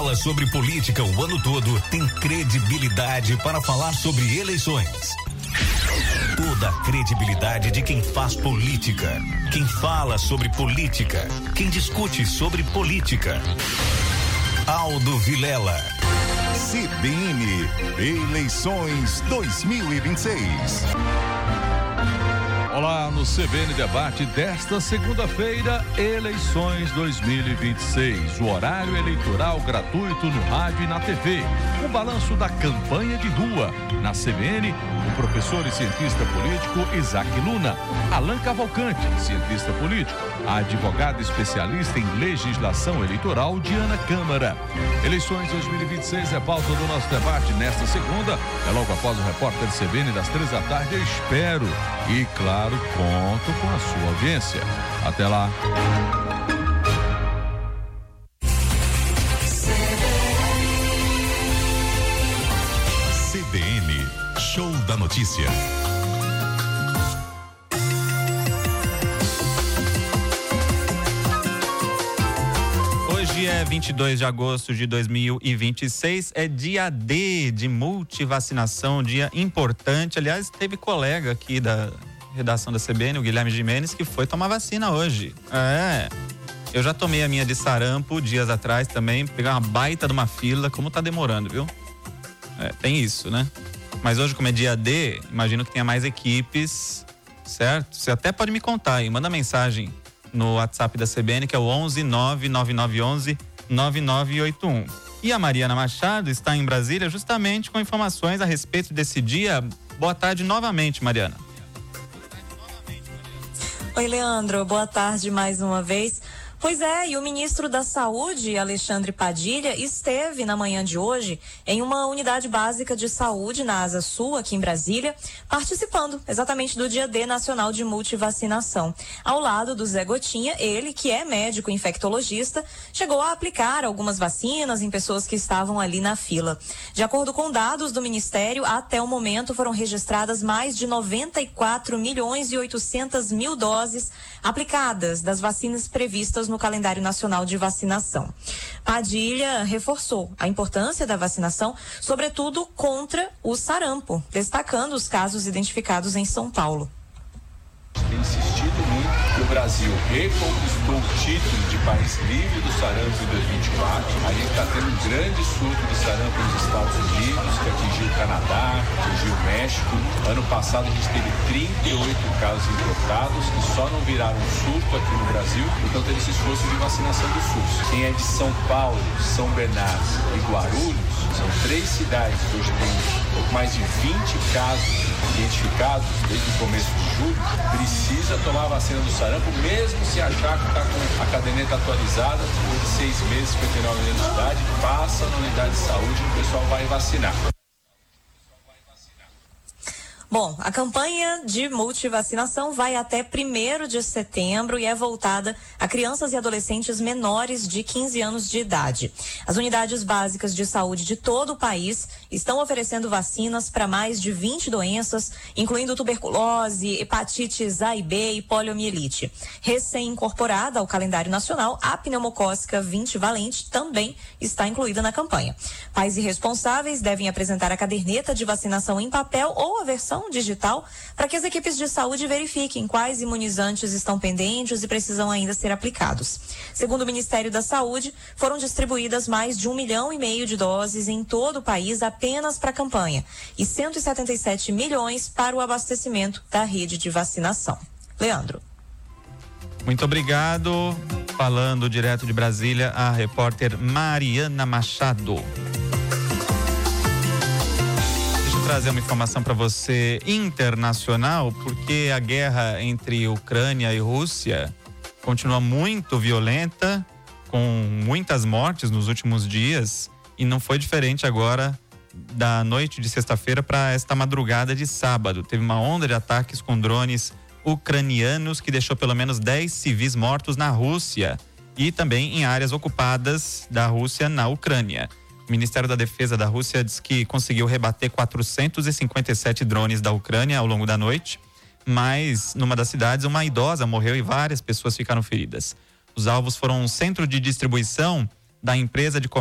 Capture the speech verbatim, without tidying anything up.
fala sobre política o ano todo tem credibilidade para falar sobre eleições. Toda a credibilidade de quem faz política, quem fala sobre política, quem discute sobre política. Aldo Vilela. C B N, eleições dois mil e vinte e seis. Olá, no C B N Debate desta segunda-feira, eleições dois mil e vinte e seis. O horário eleitoral gratuito no rádio e na T V. O balanço da campanha de rua. Na C B N, o professor e cientista político Isaac Luna. Alan Cavalcante, cientista político. A advogada especialista em legislação eleitoral, Diana Câmara. Eleições dois mil e vinte e seis é pauta do nosso debate nesta segunda. É logo após o repórter C B N das três da tarde. Eu espero. E, claro, conto com a sua audiência. Até lá. C B N, Show da Notícia. Hoje é vinte e dois de agosto de dois mil e vinte e seis, é dia D de multivacinação, dia importante. Aliás, teve colega aqui da redação da C B N, o Guilherme Gimenez, que foi tomar vacina hoje. É, eu já tomei a minha de sarampo dias atrás também, peguei uma baita de uma fila, como tá demorando, viu? É, tem isso, né? Mas hoje, como é dia D, imagino que tenha mais equipes, certo? Você até pode me contar aí, manda mensagem no WhatsApp da C B N, que é o onze nove nove nove onze nove nove oito um. E a Mariana Machado está em Brasília justamente com informações a respeito desse dia. Boa tarde novamente, Mariana. Oi, Leandro, boa tarde mais uma vez. Pois é, e o ministro da Saúde, Alexandre Padilha, esteve na manhã de hoje em uma unidade básica de saúde na Asa Sul, aqui em Brasília, participando exatamente do Dia D Nacional de Multivacinação. Ao lado do Zé Gotinha, ele, que é médico infectologista, chegou a aplicar algumas vacinas em pessoas que estavam ali na fila. De acordo com dados do Ministério, até o momento foram registradas mais de noventa e quatro milhões e oitocentas mil doses aplicadas das vacinas previstas no calendário nacional de vacinação. Padilha reforçou a importância da vacinação, sobretudo contra o sarampo, destacando os casos identificados em São Paulo. Tem insistido muito que o Brasil reconquistou o título de país livre do sarampo em dois mil e vinte e quatro. A gente está tendo um grande surto de sarampo nos Estados Unidos, que atingiu o Canadá, atingiu o México. Ano passado a gente teve trinta e oito casos importados, que só não viraram um surto aqui no Brasil, então teve esse esforço de vacinação do SUS. Quem é de São Paulo, São Bernardo e Guarulhos, são três cidades que hoje tem pouco mais de vinte casos identificados desde o começo de julho, precisa tomar a vacina do sarampo, mesmo se achar que está com a caderneta atualizada, por de seis meses, cinquenta e nove anos de idade, passa na unidade de saúde e o pessoal vai vacinar. Bom, a campanha de multivacinação vai até primeiro de setembro e é voltada a crianças e adolescentes menores de quinze anos de idade. As unidades básicas de saúde de todo o país estão oferecendo vacinas para mais de vinte doenças, incluindo tuberculose, hepatites A e B e poliomielite. Recém-incorporada ao calendário nacional, a pneumocócica vinte valente também está incluída na campanha. Pais e responsáveis devem apresentar a caderneta de vacinação em papel ou a versão digital para que as equipes de saúde verifiquem quais imunizantes estão pendentes e precisam ainda ser aplicados. Segundo o Ministério da Saúde, foram distribuídas mais de um milhão e meio de doses em todo o país apenas para a campanha e cento e setenta e sete milhões para o abastecimento da rede de vacinação. Leandro. Muito obrigado. Falando direto de Brasília, a repórter Mariana Machado. Trazer uma informação para você internacional, porque a guerra entre Ucrânia e Rússia continua muito violenta, com muitas mortes nos últimos dias, e não foi diferente agora da noite de sexta-feira para esta madrugada de sábado. Teve uma onda de ataques com drones ucranianos que deixou pelo menos dez civis mortos na Rússia e também em áreas ocupadas da Rússia na Ucrânia. O Ministério da Defesa da Rússia diz que conseguiu rebater quatrocentos e cinquenta e sete drones da Ucrânia ao longo da noite, mas numa das cidades uma idosa morreu e várias pessoas ficaram feridas. Os alvos foram um centro de distribuição da empresa de